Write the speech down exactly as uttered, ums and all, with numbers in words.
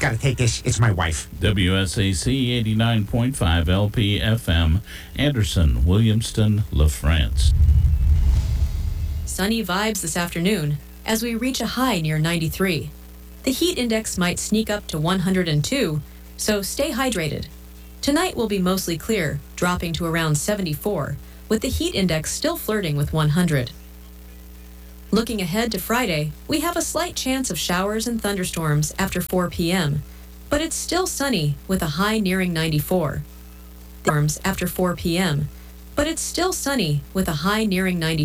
Gotta take this. It's my wife. W S A C eighty-nine point five L P F M, Anderson, Williamston, LaFrance. Sunny vibes this afternoon as we reach a high near ninety-three. The heat index might sneak up to one hundred two, so stay hydrated. Tonight will be mostly clear, dropping to around seventy-four, with the heat index still flirting with one hundred. Looking ahead to Friday, we have a slight chance of showers and thunderstorms after four p.m., but it's still sunny with a high nearing ninety-four. Storms after four p.m., but it's still sunny with a high nearing ninety-four.